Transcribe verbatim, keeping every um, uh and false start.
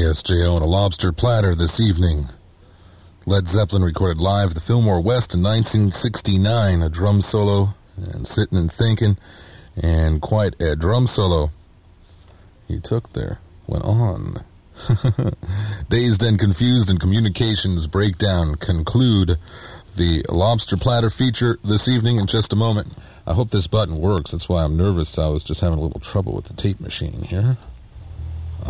S J O and a lobster platter this evening. Led Zeppelin recorded live at the Fillmore West in nineteen sixty-nine, a drum solo, and Sitting and Thinking, and quite a drum solo he took there. Went on. Dazed and Confused and Communications Breakdown conclude the lobster platter feature this evening in just a moment. I hope this button works. That's why I'm nervous. I was just having a little trouble with the tape machine here.